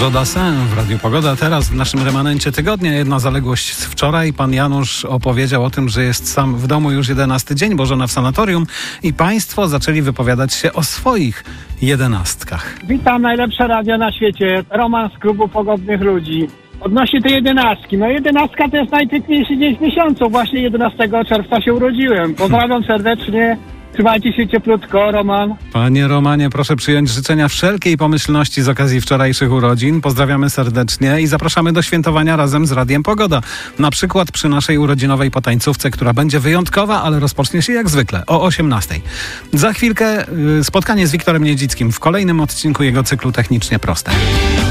Jodassin w Radiu Pogoda. Teraz w naszym remanencie tygodnia jedna zaległość z wczoraj. Pan Janusz opowiedział o tym, że jest sam w domu już 11 dzień, bo żona w sanatorium i państwo zaczęli wypowiadać się o swoich 11. Witam, najlepsze radio na świecie. Roman z klubu Pogodnych Ludzi. Odnośnie tej 11. No 11 to jest najpiękniejszy dzień w miesiącu. Właśnie 11 czerwca się urodziłem. Pozdrawiam serdecznie. Trzymajcie się cieplutko, Roman. Panie Romanie, proszę przyjąć życzenia wszelkiej pomyślności z okazji wczorajszych urodzin. Pozdrawiamy serdecznie i zapraszamy do świętowania razem z Radiem Pogoda. Na przykład przy naszej urodzinowej potańcówce, która będzie wyjątkowa, ale rozpocznie się jak zwykle o 18:00. Za chwilkę spotkanie z Wiktorem Niedzickim w kolejnym odcinku jego cyklu Technicznie Proste.